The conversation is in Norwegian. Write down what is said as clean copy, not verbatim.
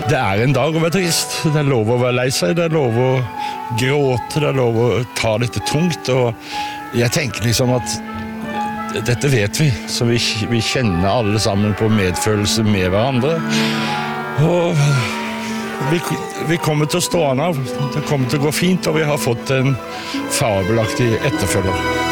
Det en dag å være trist. Det lov å være lei seg, det lov å gråte, det lov å ta dette tungt. Og jeg tenker liksom at dette vet vi, så vi kjenner alle sammen på medfølelse med hverandre. Og vi kommer til å stå an av. Det kommer til å gå fint, og vi har fått en fabelaktig etterfølger.